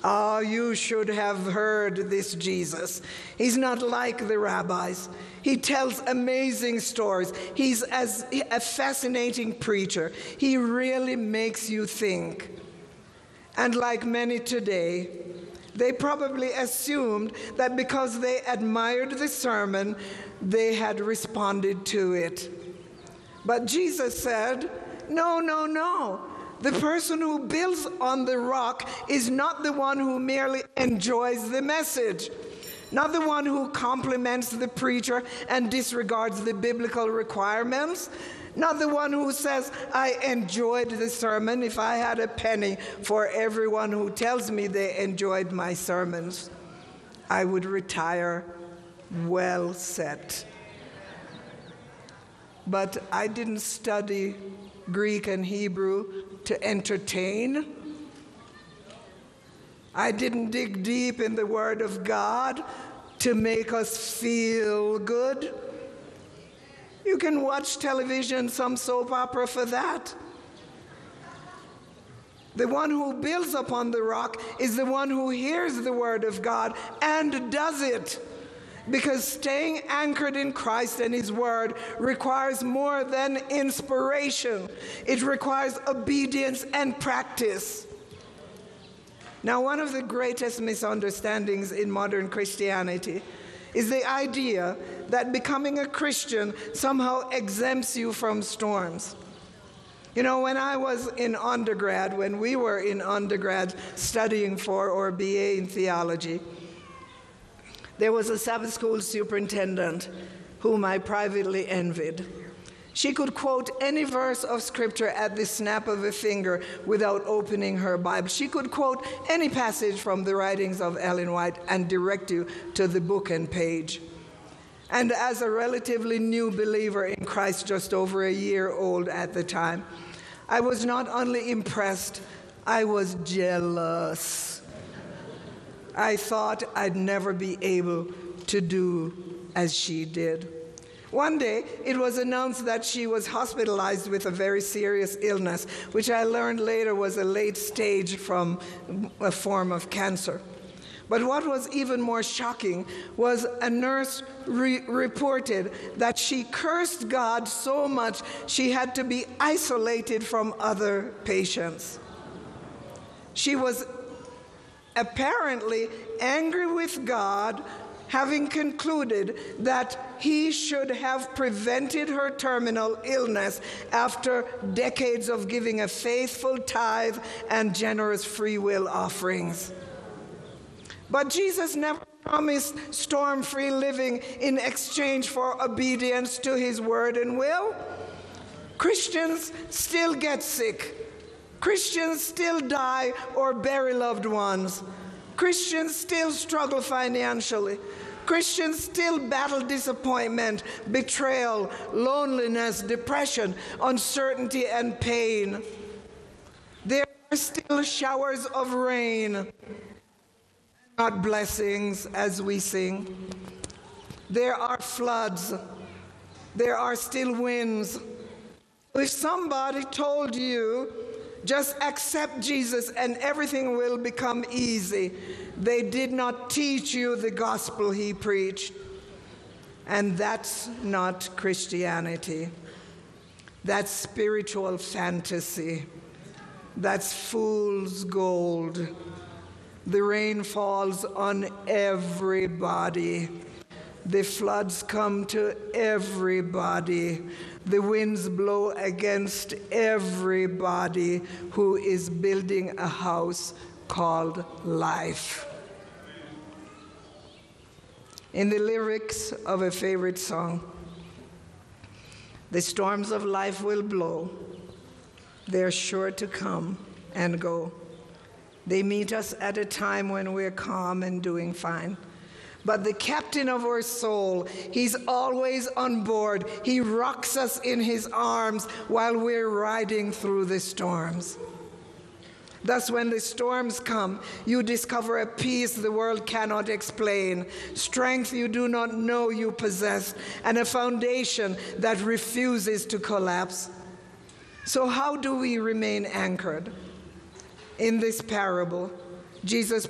Oh, you should have heard this Jesus. He's not like the rabbis. He tells amazing stories. He's a fascinating preacher. He really makes you think. And like many today, they probably assumed that because they admired the sermon, they had responded to it. But Jesus said, no, no, no. The person who builds on the rock is not the one who merely enjoys the message, not the one who compliments the preacher and disregards the biblical requirements, not the one who says, I enjoyed the sermon. If I had a penny for everyone who tells me they enjoyed my sermons, I would retire well set. But I didn't study Greek and Hebrew to entertain. I didn't dig deep in the Word of God to make us feel good. You can watch television, some soap opera for that. The one who builds upon the rock is the one who hears the Word of God and does it. Because staying anchored in Christ and His Word requires more than inspiration. It requires obedience and practice. Now, one of the greatest misunderstandings in modern Christianity is the idea that becoming a Christian somehow exempts you from storms. You know, when I was in undergrad, when we were in undergrad studying for our BA in theology, there was a Sabbath school superintendent whom I privately envied. She could quote any verse of Scripture at the snap of a finger without opening her Bible. She could quote any passage from the writings of Ellen White and direct you to the book and page. And as a relatively new believer in Christ, just over a year old at the time, I was not only impressed, I was jealous. I thought I'd never be able to do as she did. One day, it was announced that she was hospitalized with a very serious illness, which I learned later was a late stage from a form of cancer. But what was even more shocking was a nurse reported that she cursed God so much she had to be isolated from other patients. She was apparently angry with God, having concluded that He should have prevented her terminal illness after decades of giving a faithful tithe and generous free will offerings. But Jesus never promised storm-free living in exchange for obedience to His word and will. Christians still get sick. Christians still die or bury loved ones. Christians still struggle financially. Christians still battle disappointment, betrayal, loneliness, depression, uncertainty, and pain. There are still showers of rain, not blessings, as we sing. There are floods. There are still winds. If somebody told you, just accept Jesus and everything will become easy, they did not teach you the gospel He preached. And that's not Christianity. That's spiritual fantasy. That's fool's gold. The rain falls on everybody. The floods come to everybody. The winds blow against everybody who is building a house called life. In the lyrics of a favorite song, the storms of life will blow. They're sure to come and go. They meet us at a time when we're calm and doing fine. But the captain of our soul, He's always on board. He rocks us in His arms while we're riding through the storms. Thus, when the storms come, you discover a peace the world cannot explain, strength you do not know you possess, and a foundation that refuses to collapse. So how do we remain anchored? In this parable, Jesus